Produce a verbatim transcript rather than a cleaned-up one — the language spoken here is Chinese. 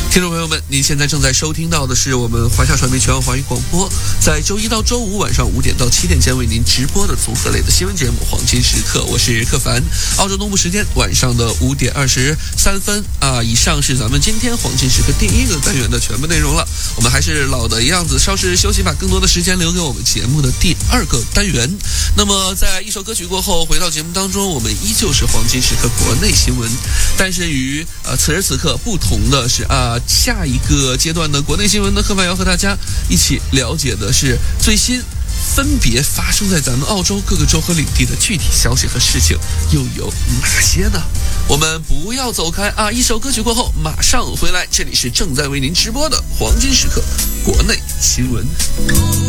听众朋友们，您现在正在收听到的是我们华夏传媒全网华语广播，在周一到周五晚上五点到七点间为您直播的综合类的新闻节目《黄金时刻》，我是克凡。澳洲东部时间晚上的五点二十三分啊，以上是咱们今天黄金时刻第一个单元的全部内容了。我们还是老的样子，稍事休息，把更多的时间留给我们节目的第二个单元。那么，在一首歌曲过后，回到节目当中，我们依旧是黄金时刻国内新闻，但是与呃此时此刻不同的是啊。下一个阶段的国内新闻呢，克凡要和大家一起了解的是最新分别发生在咱们澳洲各个州和领地的具体消息和事情又有哪些呢？我们不要走开啊！一首歌曲过后马上回来，这里是正在为您直播的黄金时刻国内新闻。